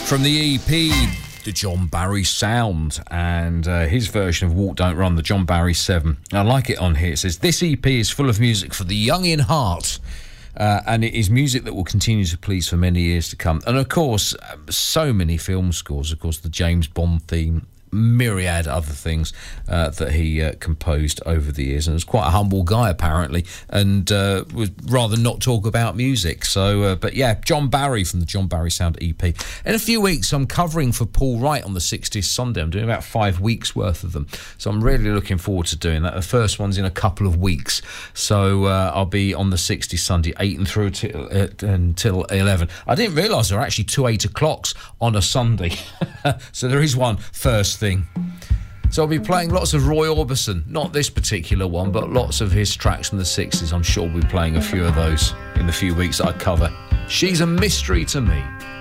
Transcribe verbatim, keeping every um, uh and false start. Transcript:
From the E P, the John Barry Sound, and uh, his version of Walk Don't Run, the John Barry seven. I like it on here. It says, this E P is full of music for the young in heart, uh, and it is music that will continue to please for many years to come. And, of course, so many film scores. Of course, the James Bond theme, myriad other things uh, that he uh, composed over the years, and was quite a humble guy apparently, and uh, would rather not talk about music. So uh, but yeah, John Barry from the John Barry Sound E P. In a few weeks I'm covering for Paul Wright on the sixties Sunday. I'm doing about five weeks worth of them, so I'm really looking forward to doing that. The first one's in a couple of weeks, so uh, I'll be on the sixties Sunday eight and through till, uh, until eleven. I didn't realise there are actually two eight o'clocks on a Sunday. So there is one first thing. So I'll be playing lots of Roy Orbison, not this particular one, but lots of his tracks from the sixties. I'm sure we'll be playing a few of those in the few weeks that I cover. She's a mystery to me.